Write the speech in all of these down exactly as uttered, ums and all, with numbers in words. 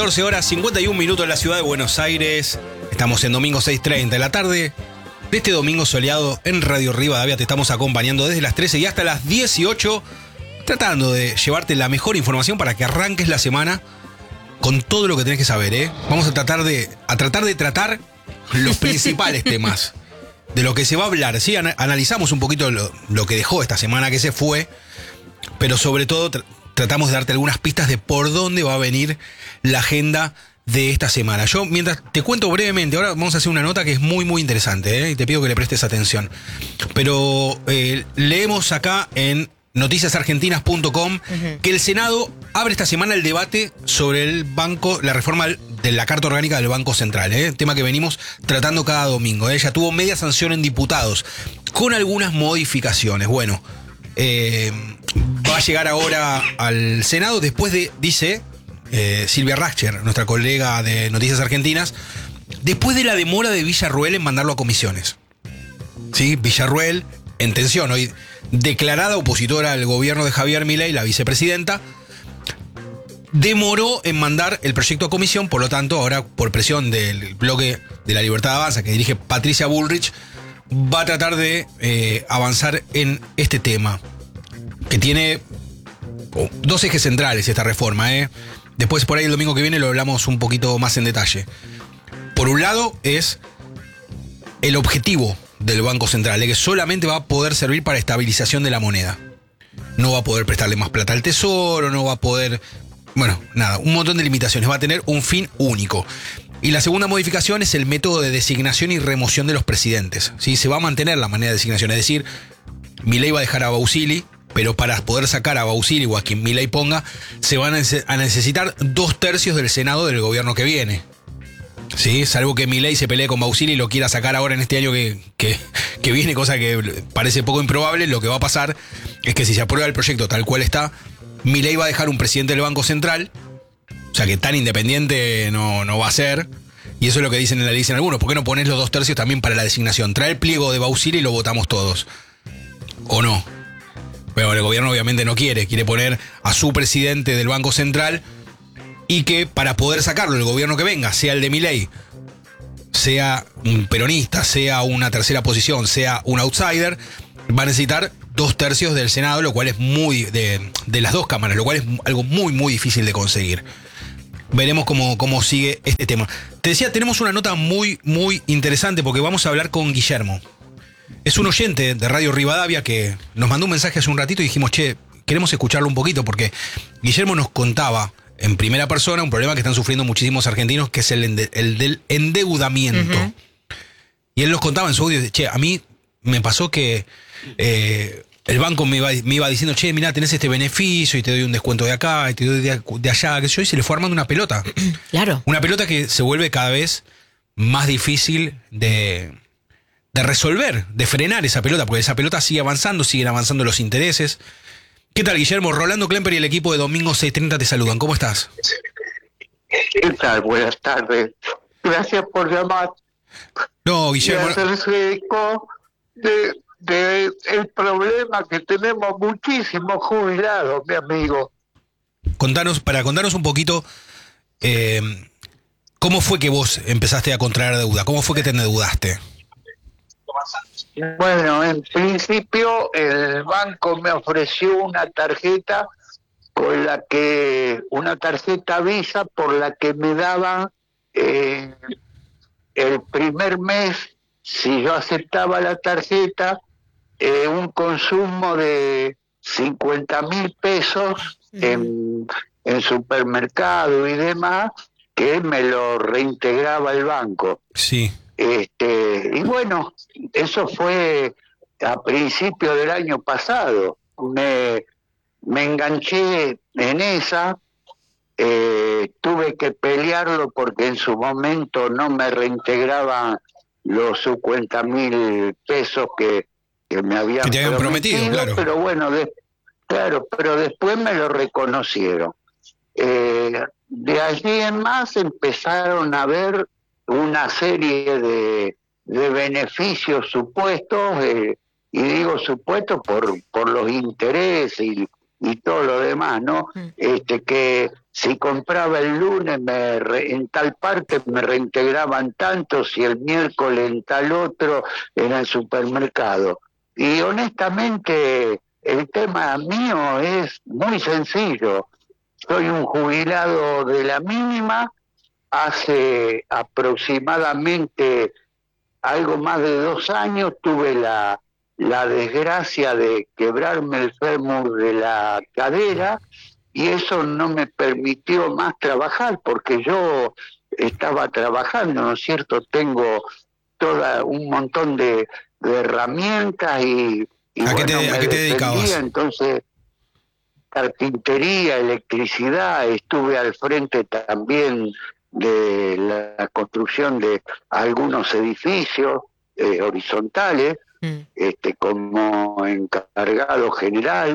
catorce horas cincuenta y un minutos en la ciudad de Buenos Aires. Estamos en domingo seis treinta de la tarde. De este domingo soleado en Radio Rivadavia te estamos acompañando desde las trece y hasta las dieciocho, tratando de llevarte la mejor información para que arranques la semana con todo lo que tenés que saber, ¿eh? Vamos a tratar de, a tratar de tratar los principales temas de lo que se va a hablar. Sí, an- analizamos un poquito lo, lo que dejó esta semana que se fue, pero sobre todo tra- tratamos de darte algunas pistas de por dónde va a venir la agenda de esta semana. Yo, mientras te cuento brevemente, ahora vamos a hacer una nota que es muy, muy interesante, ¿eh? Y te pido que le prestes atención. Pero eh, leemos acá en noticias argentinas punto com uh-huh. que el Senado abre esta semana el debate sobre el banco, la reforma de la Carta Orgánica del Banco Central, ¿eh? Tema que venimos tratando cada domingo, ¿eh? Ya tuvo media sanción en diputados, con algunas modificaciones. Bueno, eh, va a llegar ahora al Senado después de, dice eh, Silvia Racher, nuestra colega de Noticias Argentinas, después de la demora de Villarruel en mandarlo a comisiones. ¿Sí? Villarruel, en tensión, hoy declarada opositora al gobierno de Javier Milei, la vicepresidenta, demoró en mandar el proyecto a comisión. Por lo tanto, ahora, por presión del bloque de la Libertad Avanza, que dirige Patricia Bullrich, va a tratar de eh, avanzar en este tema, que tiene oh, dos ejes centrales esta reforma, ¿eh? Después, por ahí, el domingo que viene lo hablamos un poquito más en detalle. Por un lado, es el objetivo del Banco Central, de que solamente va a poder servir para estabilización de la moneda. No va a poder prestarle más plata al tesoro, no va a poder... Bueno, nada, un montón de limitaciones. Va a tener un fin único. Y la segunda modificación es el método de designación y remoción de los presidentes, ¿sí? Se va a mantener la manera de designación, es decir, Milei va a dejar a Bausili, pero para poder sacar a Bausili o a quien Milei ponga, se van a necesitar dos tercios del Senado del gobierno que viene. Sí, salvo que Milei se pelee con Bausili y lo quiera sacar ahora en este año que, que, que viene, cosa que parece poco improbable. Lo que va a pasar es que si se aprueba el proyecto tal cual está, Milei va a dejar un presidente del Banco Central, o sea que tan independiente no, no va a ser, y eso es lo que dicen, le dicen algunos. ¿Por qué no pones los dos tercios también para la designación? Trae el pliego de Bausili y lo votamos todos. ¿O no? Pero el gobierno obviamente no quiere, quiere poner a su presidente del Banco Central, y que para poder sacarlo el gobierno que venga, sea el de Milei, sea un peronista, sea una tercera posición, sea un outsider, va a necesitar dos tercios del Senado, lo cual es muy de, de las dos cámaras, lo cual es algo muy muy difícil de conseguir. Veremos cómo, cómo sigue este tema. Te decía, tenemos una nota muy muy interesante porque vamos a hablar con Guillermo. Es un oyente de Radio Rivadavia que nos mandó un mensaje hace un ratito y dijimos, che, queremos escucharlo un poquito porque Guillermo nos contaba en primera persona un problema que están sufriendo muchísimos argentinos, que es el, ende, el del endeudamiento. Uh-huh. Y él nos contaba en su audio, che, a mí me pasó que eh, el banco me iba, me iba diciendo, che, mirá, tenés este beneficio y te doy un descuento de acá y te doy de, de allá, que yo, y se le fue armando una pelota. Claro. Una pelota que se vuelve cada vez más difícil de, de resolver, de frenar esa pelota, porque esa pelota sigue avanzando, siguen avanzando los intereses. ¿Qué tal, Guillermo? Rolando Klemper y el equipo de Domingo seis treinta te saludan. ¿Cómo estás? ¿Qué tal? Buenas tardes. Gracias por llamar. No, Guillermo. Y hacerse eco de, de el problema que tenemos muchísimos jubilados, mi amigo. Contanos, para contarnos un poquito, eh, ¿cómo fue que vos empezaste a contraer deuda? ¿Cómo fue que te endeudaste? Bueno, en principio el banco me ofreció una tarjeta con la que, una tarjeta Visa por la que me daban eh, el primer mes, si yo aceptaba la tarjeta, eh, un consumo de cincuenta mil pesos uh-huh. en, en supermercado y demás, que me lo reintegraba el banco. Sí. Este, y bueno, eso fue a principios del año pasado. Me, me enganché en esa, eh, tuve que pelearlo porque en su momento no me reintegraban los cincuenta mil pesos que, que me habían, que te habían prometido, prometido, claro. Pero bueno, de, claro, pero después me lo reconocieron. Eh, de allí en más empezaron a ver una serie de, de beneficios supuestos, eh, y digo supuestos por, por los intereses y, y todo lo demás, ¿no? Mm. Este que si compraba el lunes me re, en tal parte me reintegraban tanto, si el miércoles en tal otro en el supermercado. Y honestamente el tema mío es muy sencillo. Soy un jubilado de la mínima, hace aproximadamente algo más de dos años tuve la, la desgracia de quebrarme el fémur de la cadera y eso no me permitió más trabajar porque yo estaba trabajando, ¿no es cierto? Tengo toda un montón de, de herramientas y, y ¿A bueno, qué te, me a qué te defendía, dedicabas? entonces carpintería, electricidad, estuve al frente también de la construcción de algunos edificios eh, horizontales, Mm. este, como encargado general,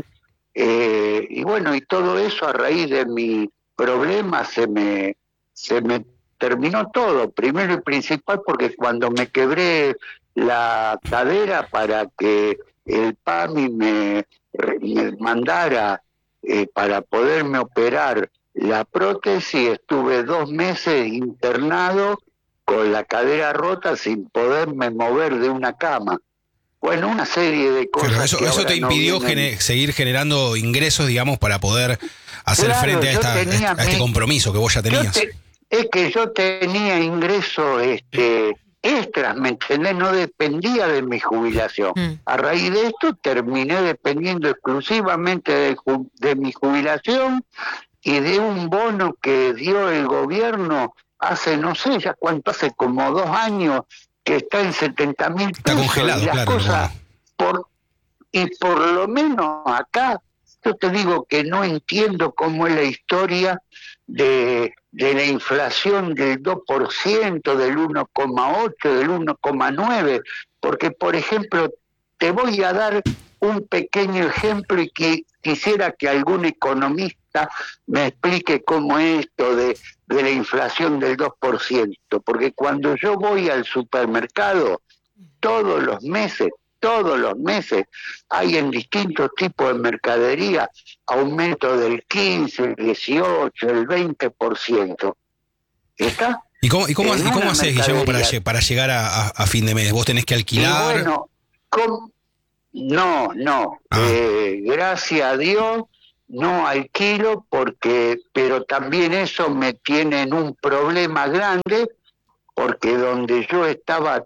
eh, y bueno, y todo eso a raíz de mi problema se me, se me terminó todo, primero y principal porque cuando me quebré la cadera para que el PAMI me, me mandara eh, para poderme operar la prótesis, estuve dos meses internado con la cadera rota sin poderme mover de una cama. Bueno, una serie de cosas. Claro, eso, que eso ahora te no impidió vienen. gene- seguir generando ingresos, digamos, para poder hacer Claro, frente a, yo esta, tenía a este mi- compromiso que vos ya Yo tenías. te- es que yo tenía ingresos este, extras, ¿me entendés? No dependía de mi jubilación. Mm. A raíz de esto terminé dependiendo exclusivamente de, ju- de mi jubilación y de un bono que dio el gobierno hace, no sé ya cuánto, hace como dos años, que está en setenta mil Está pesos. congelado, Y las claro, el cosas, bono. por, y por lo menos acá, yo te digo que no entiendo cómo es la historia de, de la inflación del dos por ciento, del uno coma ocho, del uno coma nueve, porque por ejemplo, te voy a dar un pequeño ejemplo y que quisiera que algún economista me explique cómo es esto de, de la inflación del dos por ciento, porque cuando yo voy al supermercado, todos los meses, todos los meses, hay en distintos tipos de mercadería aumento del quince, el dieciocho, el veinte por ciento. ¿Está? ¿Y cómo, y cómo, En y cómo una haces, Guillermo, para, mercadería. lle- para llegar a, a- a fin de mes? ¿Vos tenés que Y alquilar? bueno, ¿cómo? No, no, Ah. eh, gracias a Dios no alquilo porque, pero también eso me tiene en un problema grande porque donde yo estaba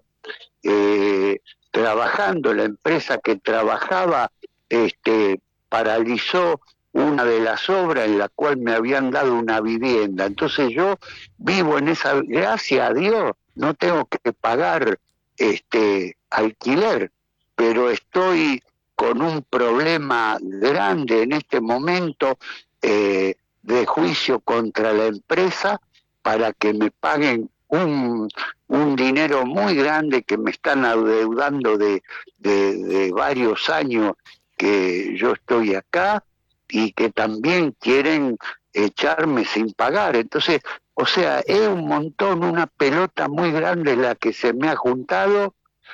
eh, trabajando, la empresa que trabajaba este, paralizó una de las obras en la cual me habían dado una vivienda. Entonces yo vivo en esa, gracias a Dios, no tengo que pagar este alquiler, pero estoy con un problema grande en este momento eh, de juicio contra la empresa para que me paguen un, un dinero muy grande que me están adeudando de, de, de varios años que yo estoy acá y que también quieren echarme sin pagar. Entonces, o sea, es un montón, una pelota muy grande la que se me ha juntado,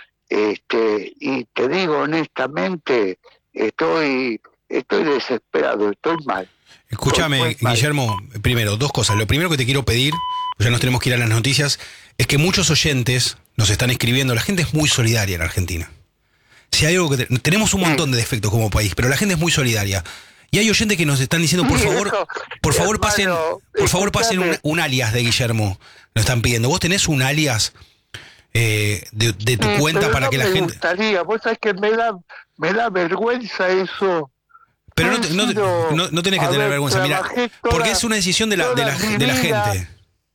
este, y te digo honestamente, estoy, estoy desesperado, estoy mal. Escúchame, Estoy mal. Guillermo, primero, dos cosas. Lo primero que te quiero pedir, ya nos tenemos que ir a las noticias, es que muchos oyentes nos están escribiendo. La gente es muy solidaria en Argentina. Si hay algo que te- tenemos un montón de defectos como país, pero la gente es muy solidaria. Y hay oyentes que nos están diciendo, por Sí, favor, eso, por favor hermano, pasen, por favor pasen un, escuchame. un alias de Guillermo. Nos están pidiendo. ¿Vos tenés un alias eh, de, de tu Sí, cuenta pero para no que la me gente... gustaría, vos sabés que me da, me da vergüenza eso. Pero no, He te- no, te- sido- no, no tenés que a tener ver, vergüenza, mira, trabajé toda- porque es una decisión de la, de la, toda mi de la vida. gente.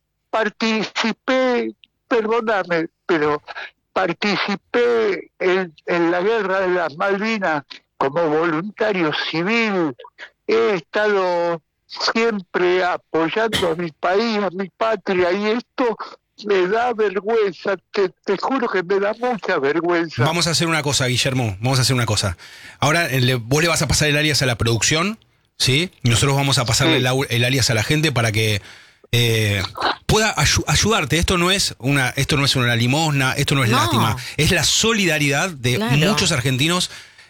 Participé, perdóname, pero participé en, en la guerra de las Malvinas como voluntario civil. He estado siempre apoyando a mi país, a mi patria, y esto me da vergüenza, te, te juro que me da mucha vergüenza. Vamos a hacer una cosa, Guillermo, vamos a hacer una cosa. Ahora eh, le- vos le vas a pasar el alias a la producción, ¿sí? Y nosotros vamos a pasarle Sí. el, au- el alias a la gente para que eh, pueda ayu- ayudarte. Esto no es una, esto no es una limosna, esto no es No. lástima, es la solidaridad de Claro. muchos argentinos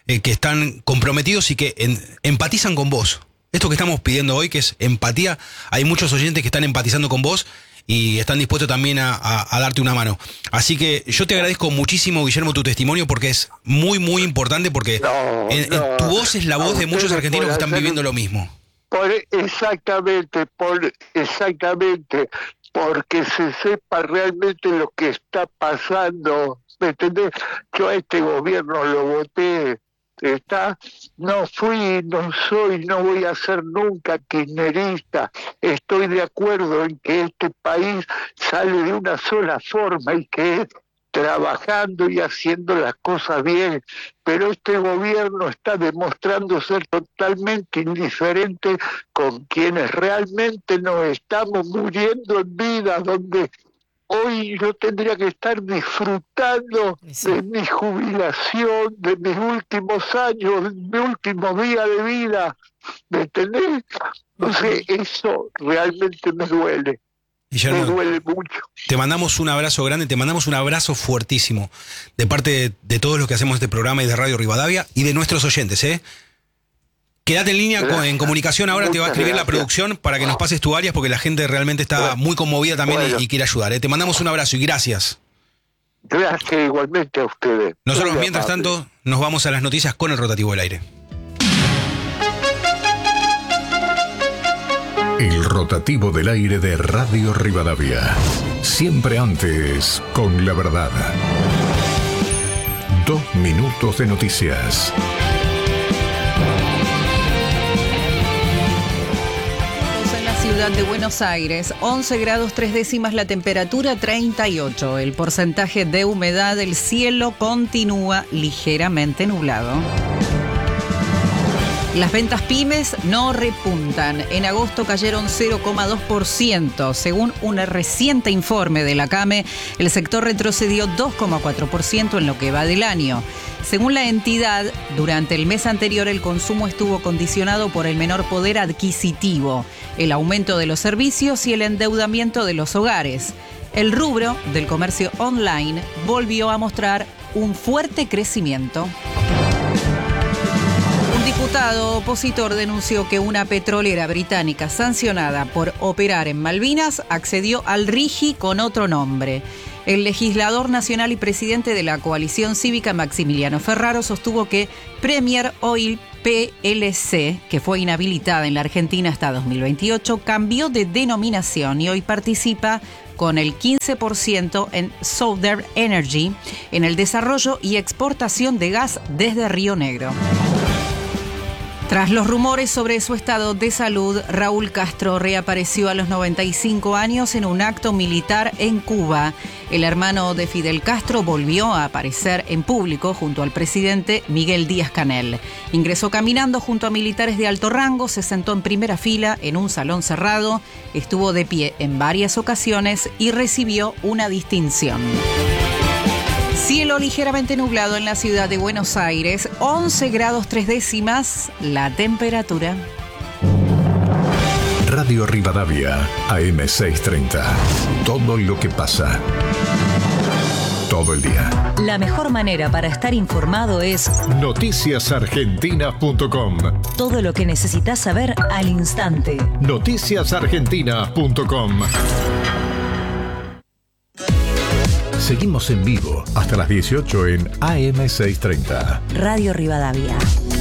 eh, que están comprometidos y que en, empatizan con vos. Esto que estamos pidiendo hoy, que es empatía, hay muchos oyentes que están empatizando con vos y están dispuestos también a, a, a darte una mano. Así que yo te agradezco muchísimo, Guillermo, tu testimonio, porque es muy, muy importante, porque no, en, no, en tu voz es la voz de muchos argentinos que están hacer, viviendo lo mismo. Por, exactamente, por, exactamente, porque se sepa realmente lo que está pasando. ¿Me entendés? Yo a este gobierno lo voté. Está, no fui, no soy, no voy a ser nunca kirchnerista. Estoy de acuerdo en que este país sale de una sola forma y que es trabajando y haciendo las cosas bien, pero este gobierno está demostrando ser totalmente indiferente con quienes realmente nos estamos muriendo en vida, donde hoy yo tendría que estar disfrutando sí. de mi jubilación, de mis últimos años, de mi último día de vida, ¿me entendés? Entonces eso realmente me duele, Guillermo, me duele mucho. Te mandamos un abrazo grande, te mandamos un abrazo fuertísimo de parte de, de todos los que hacemos este programa y de Radio Rivadavia y de nuestros oyentes, ¿eh? Quédate en línea, con, en comunicación ahora. Muchas te va a escribir gracias. La producción para que nos pases tu áreas, porque la gente realmente está bueno, muy conmovida también bueno. y, y quiere ayudar. ¿eh? Te mandamos un abrazo y gracias. Gracias igualmente a ustedes. Nosotros, mientras tanto, nos vamos a las noticias con el rotativo del aire. El rotativo del aire de Radio Rivadavia. Siempre antes, con la verdad. Dos minutos de noticias. Ciudad de Buenos Aires, once grados tres décimas la temperatura, treinta y ocho. El porcentaje de humedad del cielo continúa ligeramente nublado. Las ventas pymes no repuntan. En agosto cayeron cero coma dos por ciento. Según un reciente informe de la CAME, el sector retrocedió dos coma cuatro por ciento en lo que va del año. Según la entidad, durante el mes anterior el consumo estuvo condicionado por el menor poder adquisitivo, el aumento de los servicios y el endeudamiento de los hogares. El rubro del comercio online volvió a mostrar un fuerte crecimiento. Un diputado opositor denunció que una petrolera británica sancionada por operar en Malvinas accedió al RIGI con otro nombre. El legislador nacional y presidente de la coalición cívica, Maximiliano Ferraro, sostuvo que Premier Oil P L C, que fue inhabilitada en la Argentina hasta dos mil veintiocho, cambió de denominación y hoy participa con el quince por ciento en Southern Energy en el desarrollo y exportación de gas desde Río Negro. Tras los rumores sobre su estado de salud, Raúl Castro reapareció a los noventa y cinco años en un acto militar en Cuba. El hermano de Fidel Castro volvió a aparecer en público junto al presidente Miguel Díaz-Canel. Ingresó caminando junto a militares de alto rango, se sentó en primera fila en un salón cerrado, estuvo de pie en varias ocasiones y recibió una distinción. Cielo ligeramente nublado en la ciudad de Buenos Aires, once grados tres décimas la temperatura. Radio Rivadavia, A M seiscientos treinta. Todo lo que pasa. Todo el día. La mejor manera para estar informado es noticias argentinas punto com. Todo lo que necesitas saber al instante. noticias argentinas punto com. Seguimos en vivo hasta las dieciocho en A M seiscientos treinta. Radio Rivadavia.